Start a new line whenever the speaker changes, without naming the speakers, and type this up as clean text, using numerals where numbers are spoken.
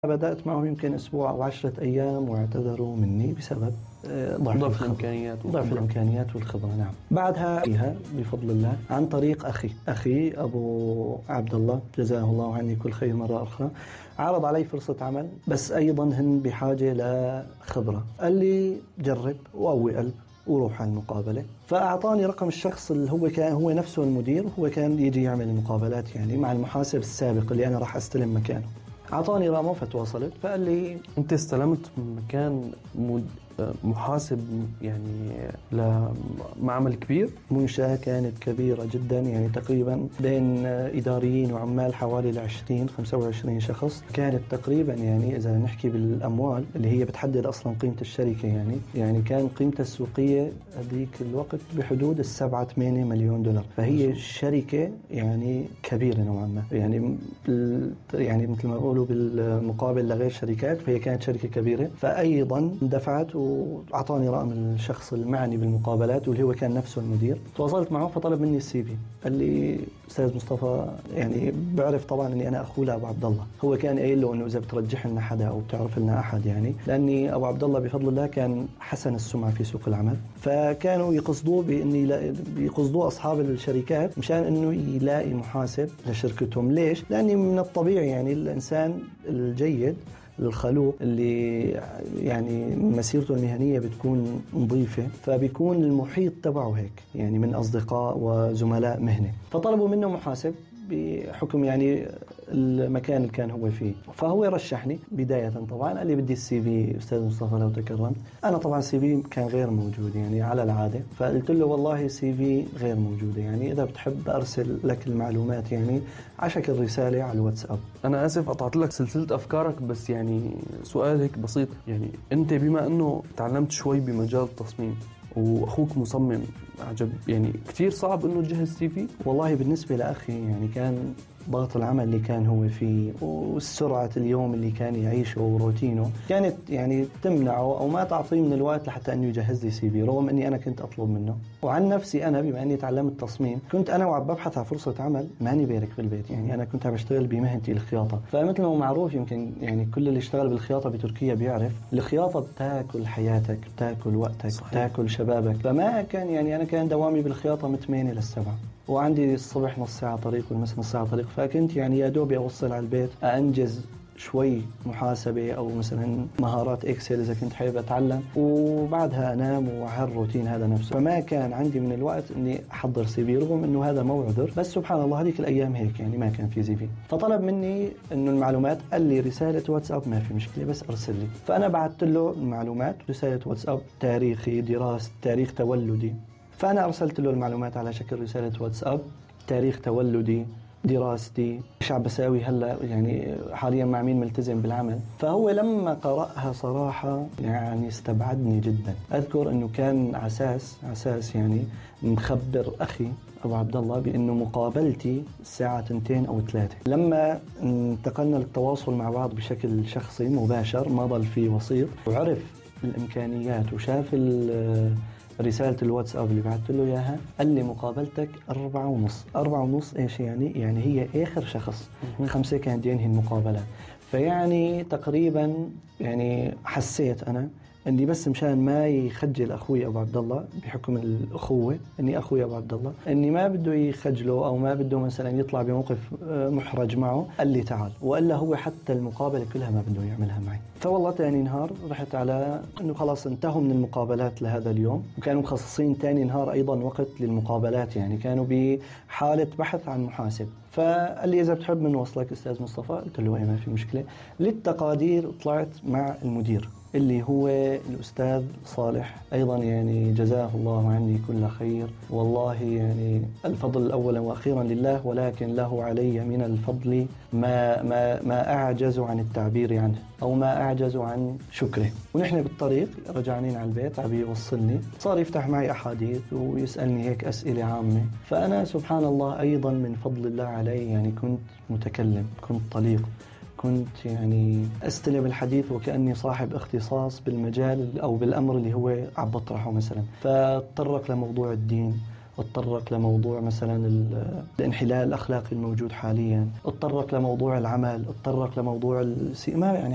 بدأت معهم يمكن أسبوع أو 10 أيام واعتذروا مني بسبب ضعف الإمكانيات والخبرة. نعم. بعدها فيها بفضل الله عن طريق أخي أبو عبد الله جزاه الله عني كل خير مرة أخرى، عرض علي فرصة عمل، بس أيضا هن بحاجة لخبرة. قال لي جرب وقوي قلب وروح على المقابلة. فأعطاني رقم الشخص اللي هو نفسه المدير، وهو كان يجي يعمل المقابلات يعني مع المحاسب السابق اللي أنا راح أستلم مكانه. أعطاني رقمه فتواصلت، فقال لي
أنت استلمت مكان محاسب يعني لمعمل كبير؟
منشأة كانت كبيرة جدا، يعني تقريبا بين إداريين وعمال حوالي 20-25 شخص. كانت تقريبا يعني إذا نحكي بالأموال اللي هي بتحدد أصلا قيمة الشركة، يعني كان قيمتها السوقية هذيك الوقت بحدود 7-8 مليون دولار. فهي شركة يعني كبيرة نوعا ما، يعني مثل ما بقولوا بالمقابل لغير شركات، فهي كانت شركة كبيرة. فأيضا دفعت وأعطاني رقم الشخص المعني بالمقابلات واللي هو كان نفسه المدير. تواصلت معه فطلب مني السي في. قال لي أستاذ مصطفى، يعني بعرف طبعا أني أنا أخو لأبو عبد الله، هو كان قايل له أنه إذا بترجح لنا حدا أو بتعرف لنا أحد، يعني لأني أبو عبد الله بفضل الله كان حسن السمعة في سوق العمل، فكانوا يقصدوه أصحاب الشركات مشان أنه يلاقي محاسب لشركتهم. ليش؟ لأني من الطبيعي يعني الإنسان الجيد الخلوق اللي يعني مسيرته المهنية بتكون نظيفة، فبيكون المحيط تبعه هيك يعني من أصدقاء وزملاء مهنة. فطلبوا منه محاسب بحكم يعني المكان اللي كان هو فيه، فهو رشحني بداية. طبعا قال لي بدي السي في أستاذ مصطفى لو تكرمت. أنا طبعا السي في كان غير موجود يعني على العادة، فقلت له والله السي في غير موجودة، يعني إذا بتحب أرسل لك المعلومات يعني عشك الرسالة على الواتساب.
أنا آسف قطعت لك سلسلة أفكارك، بس يعني سؤال هيك بسيط، يعني أنت بما أنه تعلمت شوي بمجال التصميم وأخوك مصمم عجب، يعني كتير صعب أنه تجهز سي في؟
والله بالنسبة لأخي يعني كان ضغط العمل اللي كان هو فيه والسرعة اليوم اللي كان يعيشه وروتينه كانت يعني تمنعه أو ما تعطيه من الوقت لحتى أنه يجهز لي سي في، رغم أني أنا كنت أطلب منه. وعن نفسي أنا بما أني تعلمت تصميم، كنت أنا وعم ببحث عن فرصة عمل ماني بارك في البيت، يعني أنا كنت عم بشتغل بمهنتي الخياطة. فمثل ما هو معروف يمكن يعني كل اللي اشتغل بالخياطة بتركيا بيعرف الخياطة بتاكل حياتك، بتاكل وقتك، صحيح. بتاكل شبابك. فما كان يعني أنا كان دوامي بالخياطة من 8 ل7، وعندي الصبح نص ساعة طريق والمساء نص ساعة طريق، فكنت يعني يا دوبي أوصل على البيت أنجز شوي محاسبة أو مثلا مهارات إكسل إذا كنت حابب أتعلم، وبعدها أنام وهالروتين هذا نفسه. فما كان عندي من الوقت إني أحضر سي في، رغم إنه هذا مو عذر، بس سبحان الله هذيك الأيام هيك يعني ما كان في سي في. فطلب مني إنه المعلومات، قال لي رسالة واتساب ما في مشكلة بس أرسل لي. فأنا بعثت له المعلومات، رسالة واتساب، تاريخي، دراسة، تاريخ تولدي. فأنا أرسلت له المعلومات على شكل رسالة واتساب، تاريخ تولدي، دراستي، ايش عم بساوي هلا، يعني حاليا مع مين ملتزم بالعمل. فهو لما قرأها صراحة يعني استبعدني جدا. أذكر أنه كان عساس يعني مخبر أخي أبو عبد الله بأنه مقابلتي الساعة 2 أو 3. لما انتقلنا للتواصل مع بعض بشكل شخصي مباشر، ما ضل في وسيط، وعرف الإمكانيات وشاف رسالة الواتساب اللي بعثت له إياها، قال لي مقابلتك 4:30. 4:30 إيش يعني هي آخر شخص. 5 كان ينهي المقابلة. فيعني تقريبا يعني حسيت أنا إني بس مشان ما يخجل أخوي أبو عبد الله بحكم الأخوة، إني أخوي أبو عبد الله، إني ما بده يخجله أو ما بده مثلا يطلع بموقف محرج معه، قال لي تعال. وإلا هو حتى المقابلة كلها ما بده يعملها معي. فوالله تاني نهار رحت على إنه خلاص انتهوا من المقابلات لهذا اليوم، وكانوا مخصصين تاني نهار أيضا وقت للمقابلات، يعني كانوا بحالة بحث عن محاسب. فقال لي إذا بتحب من وصلك أستاذ مصطفى. قلت له إيه ما في مشكلة. للتقادير طلعت مع المدير اللي هو الأستاذ صالح، أيضا يعني جزاه الله عني كل خير. والله يعني الفضل أولا وأخيرا لله، ولكن له علي من الفضل ما أعجز عن التعبير عنه أو ما أعجز عن شكره. ونحن بالطريق رجعنين على البيت عم يوصلني، صار يفتح معي أحاديث ويسألني هيك أسئلة عامة. فأنا سبحان الله أيضا من فضل الله علي يعني كنت متكلم، كنت طليق، كنت يعني أستلم الحديث وكأني صاحب اختصاص بالمجال أو بالأمر اللي هو عم بطرحه مثلا. فاتطرق لموضوع الدين، اتطرق لموضوع مثلا الانحلال الأخلاقي الموجود حاليا، اتطرق لموضوع العمل، اتطرق لموضوع ما يعني